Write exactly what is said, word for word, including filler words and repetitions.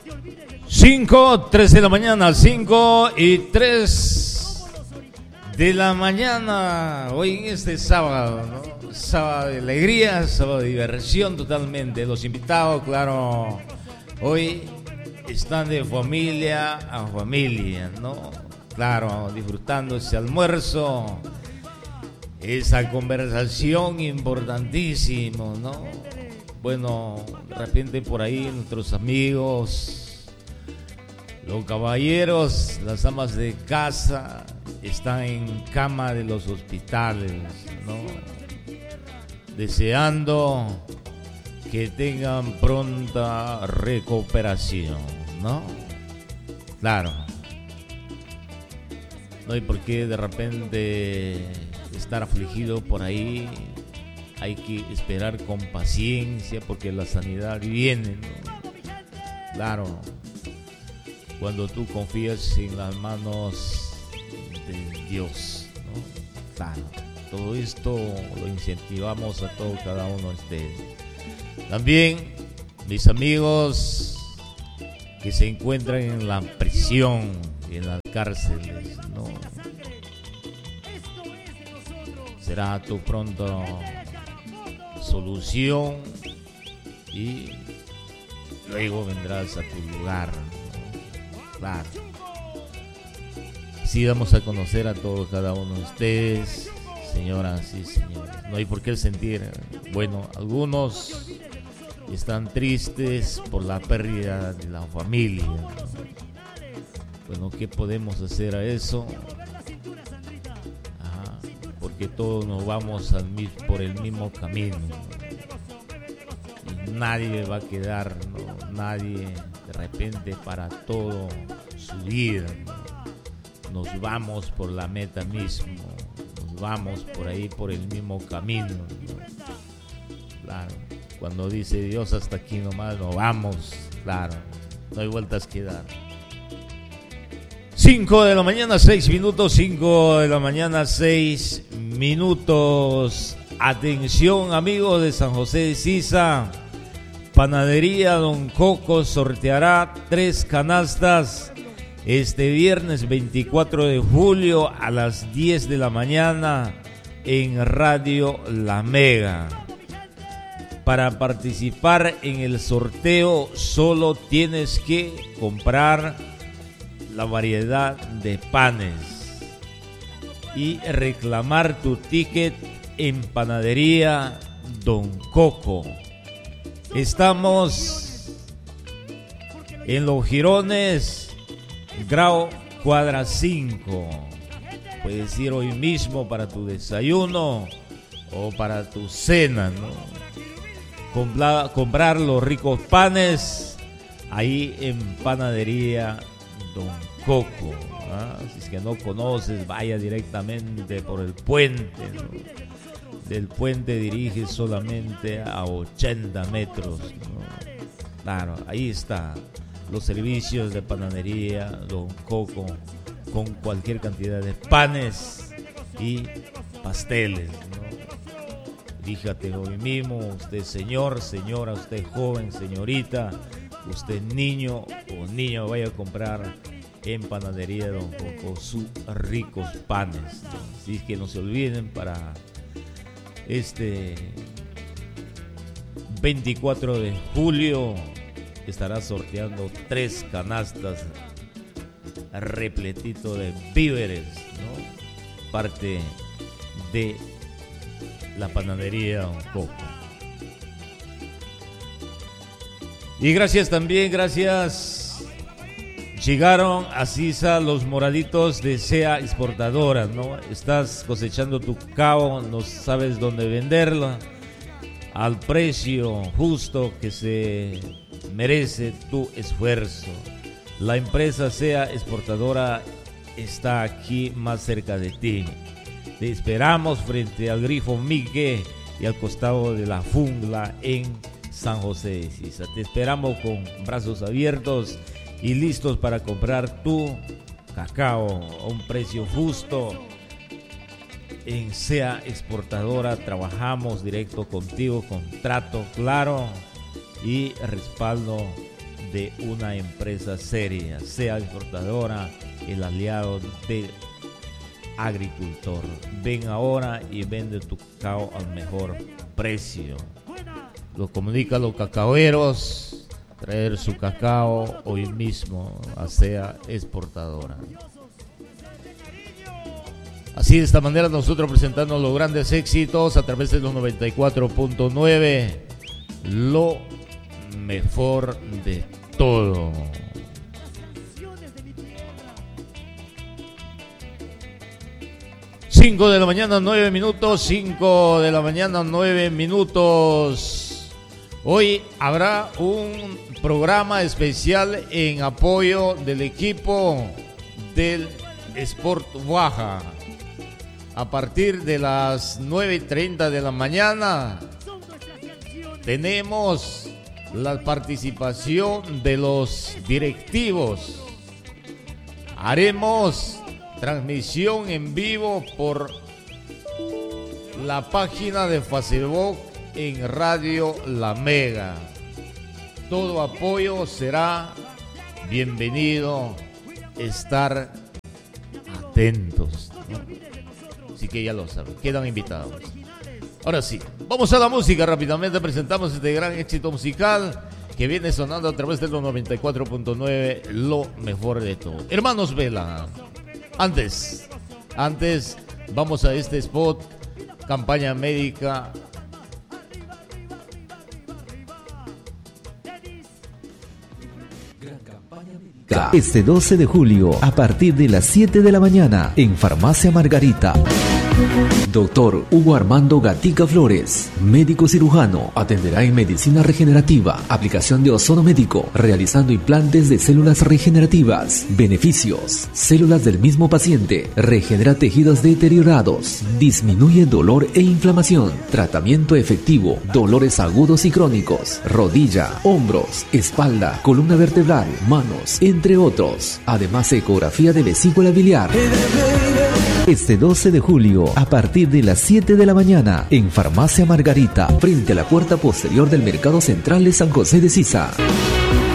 cinco, tres de la mañana, cinco y tres de la mañana. Hoy en este sábado, ¿no? Sábado de alegría, sábado de diversión totalmente. Los invitados, claro, hoy están de familia a familia, ¿no? Claro, disfrutando ese almuerzo, esa conversación importantísima, ¿no? Bueno, de repente por ahí nuestros amigos, los caballeros, las amas de casa están en cama de los hospitales, ¿no? Deseando que tengan pronta recuperación, ¿no? Claro. No hay por qué de repente estar afligido por ahí. Hay que esperar con paciencia porque la sanidad viene, ¿no? Claro. Cuando tú confías en las manos de Dios, ¿no? Claro. Todo esto lo incentivamos a todo cada uno de ustedes. También mis amigos que se encuentran en la prisión y en las cárceles, ¿no? Será tu pronta solución y luego vendrás a tu lugar, ¿no? Claro. Sí, vamos a conocer a todos cada uno de ustedes, señoras y señores. No hay por qué sentir. Bueno, algunos están tristes por la pérdida de la familia. Bueno, ¿qué podemos hacer a eso? Ajá, porque todos nos vamos al, por el mismo camino. Y nadie va a quedar, ¿no? Nadie de repente para todo su vida, ¿no? Nos vamos por la meta mismo. Nos vamos por ahí por el mismo camino, ¿no? Claro. Cuando dice Dios hasta aquí nomás, nos vamos. Claro. No hay vueltas que dar. cinco de la mañana, seis minutos, cinco de la mañana, seis minutos. Atención, amigos de San José de Sisa. Panadería Don Coco sorteará tres canastas este viernes veinticuatro de julio a las diez de la mañana en Radio La Mega. Para participar en el sorteo solo tienes que comprar la variedad de panes y reclamar tu ticket en Panadería Don Coco. Estamos en Los Girones, Grau Cuadra cinco. Puedes ir hoy mismo para tu desayuno o para tu cena, ¿no? Compla- comprar los ricos panes ahí en Panadería Don Coco, ¿ah? Si es que no conoces, vaya directamente por el puente, ¿no? Del puente dirige solamente a ochenta metros, ¿no? Claro, ahí está los servicios de Panadería Don Coco con cualquier cantidad de panes y pasteles, ¿no? Fíjate hoy mismo, usted señor, señora, usted joven, señorita, usted niño o niña, vaya a comprar en Panadería Don Coco sus ricos panes, ¿no? Así que no se olviden, para este veinticuatro de julio estará sorteando tres canastas repletito de víveres, ¿no? Parte de la Panadería Don Coco. Y gracias también, gracias. Llegaron a Sisa los moraditos de Sea Exportadora, ¿no? Estás cosechando tu cacao, no sabes dónde venderla al precio justo que se merece tu esfuerzo. La empresa Sea Exportadora está aquí más cerca de ti. Te esperamos frente al Grifo Mique y al costado de la Fungla en San José de Sisa. Te esperamos con brazos abiertos y listos para comprar tu cacao a un precio justo. En Sea Exportadora trabajamos directo contigo, con trato claro y respaldo de una empresa seria. Sea exportadora, el aliado del agricultor. Ven ahora y vende tu cacao al mejor precio. Lo comunica a los cacaoeros, traer su cacao hoy mismo a Sea Exportadora. Así, de esta manera, nosotros presentando los grandes éxitos a través de los noventa y cuatro punto nueve, lo mejor de todo. cinco de la mañana, nueve minutos, cinco de la mañana, nueve minutos. Hoy habrá un programa especial en apoyo del equipo del Sport Baja. A partir de las nueve y treinta de la mañana tenemos la participación de los directivos. Haremos transmisión en vivo por la página de Facebook en Radio La Mega. Todo apoyo será bienvenido. Estar atentos, ¿no? Así que ya lo saben, quedan invitados. Ahora sí, vamos a la música rápidamente. Presentamos este gran éxito musical que viene sonando a través de los noventa y cuatro punto nueve, lo mejor de todo. Hermanos Vela. Antes, antes vamos a este spot, campaña médica. Este doce de julio, a partir de las siete de la mañana, en Farmacia Margarita. Doctor Hugo Armando Gatica Flores, médico cirujano, atenderá en medicina regenerativa, aplicación de ozono médico, realizando implantes de células regenerativas. Beneficios: células del mismo paciente, regenera tejidos deteriorados, disminuye dolor e inflamación, tratamiento efectivo, dolores agudos y crónicos, rodilla, hombros, espalda, columna vertebral, manos, entre otros. Además, ecografía de vesícula biliar. Este doce de julio, a partir de las siete de la mañana, en Farmacia Margarita, frente a la puerta posterior del Mercado Central de San José de Sisa.